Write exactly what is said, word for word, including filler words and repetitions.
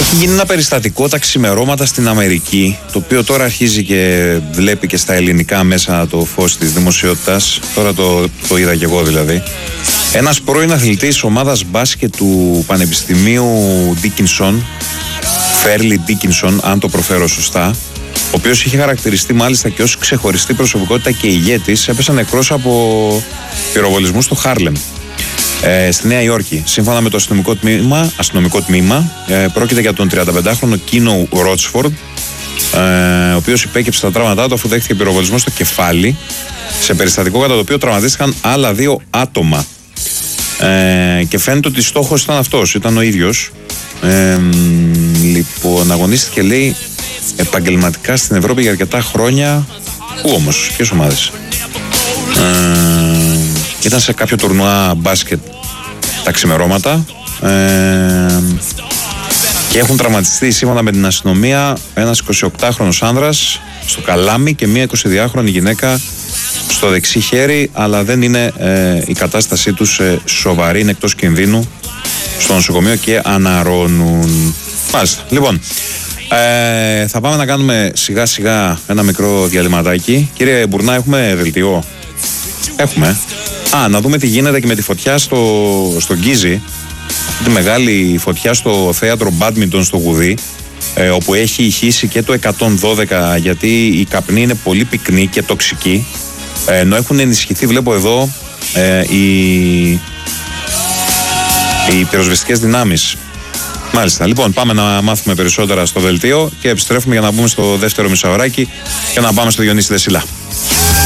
Έχει γίνει ένα περιστατικό τα ξημερώματα στην Αμερική, το οποίο τώρα αρχίζει και βλέπει και στα ελληνικά μέσα το φως της δημοσιότητας. Τώρα το, το είδα και εγώ δηλαδή. Ένας πρώην αθλητής ομάδας μπάσκετ του Πανεπιστημίου Dickinson, Fairleigh Dickinson, αν το προφέρω σωστά, ο οποίος είχε χαρακτηριστεί μάλιστα και ως ξεχωριστή προσωπικότητα και ηγέτης, έπεσε νεκρός από πυροβολισμού στο Χάρλεμ. Ε, στη Νέα Υόρκη. Σύμφωνα με το αστυνομικό τμήμα, αστυνομικό τμήμα ε, πρόκειται για τον τριανταπεντάχρονο Κίνο Ρότσφορντ, ε, ο οποίος υπέκυψε τα τραύματά του αφού δέχτηκε πυροβολισμό στο κεφάλι, σε περιστατικό κατά το οποίο τραυματίστηκαν άλλα δύο άτομα. Ε, και φαίνεται ότι στόχος ήταν αυτός, ήταν ο ίδιος. Ε, λοιπόν, αγωνίστηκε, λέει, επαγγελματικά στην Ευρώπη για αρκετά χρόνια. Πού όμως, ποιες ομάδες? Ε, ήταν σε κάποιο τουρνουά μπάσκετ τα ξημερώματα, ε, και έχουν τραυματιστεί σύμφωνα με την αστυνομία ένας εικοσιοκτάχρονος άνδρας στο καλάμι και μια εικοσιδυάχρονη γυναίκα στο δεξί χέρι, αλλά δεν είναι ε, η κατάστασή τους ε, σοβαρή, είναι εκτός κινδύνου στο νοσοκομείο και αναρρώνουν. Μάλιστα. Λοιπόν, ε, θα πάμε να κάνουμε σιγά σιγά ένα μικρό διαλυματάκι. Κύριε Μπουρνά, έχουμε δελτιό? Έχουμε. Α, να δούμε τι γίνεται και με τη φωτιά στο, στο Γκίζι. Τη μεγάλη φωτιά στο θέατρο μπάντμιντον στο Γουδί, ε, όπου έχει ηχήσει και το εκατόν δώδεκα, γιατί η καπνή είναι πολύ πυκνή και τοξική, ε, ενώ έχουν ενισχυθεί, βλέπω εδώ, ε, οι, οι πυροσβεστικές δυνάμεις. Μάλιστα. Λοιπόν, πάμε να μάθουμε περισσότερα στο δελτίο και επιστρέφουμε για να μπούμε στο δεύτερο μισάωράκι και να πάμε στο Διονύση Δεσίλα.